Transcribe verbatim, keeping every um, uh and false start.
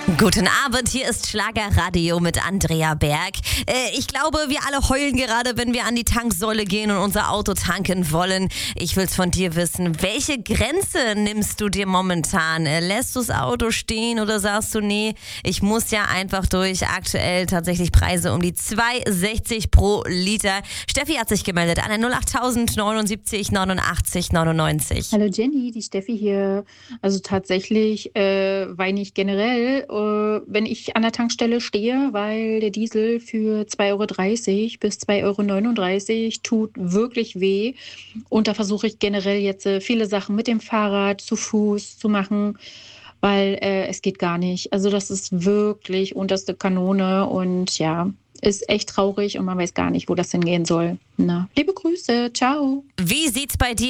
Guten Abend, hier ist Schlagerradio mit Andrea Berg. Äh, ich glaube, wir alle heulen gerade, wenn wir an die Tanksäule gehen und unser Auto tanken wollen. Ich will's von dir wissen, welche Grenze nimmst du dir momentan? Äh, lässt du das Auto stehen oder sagst du, nee, ich muss ja einfach durch? Aktuell tatsächlich Preise um die zwei sechzig pro Liter. Steffi hat sich gemeldet an der null achttausend neunundsiebzig neunundachtzig neunundneunzig. Hallo Jenny, die Steffi hier. Also tatsächlich äh, weine ich generell, äh, wenn ich an der Tankstelle stehe, weil der Diesel für zwei Euro dreißig bis zwei Euro neununddreißig tut wirklich weh. Und da versuche ich generell jetzt äh, viele Sachen mit dem Fahrrad, zu Fuß zu machen, weil äh, es geht gar nicht. Also das ist wirklich unterste Kanone und ja, ist echt traurig und man weiß gar nicht, wo das hingehen soll. Na, liebe Grüße, ciao. Wie sieht's bei dir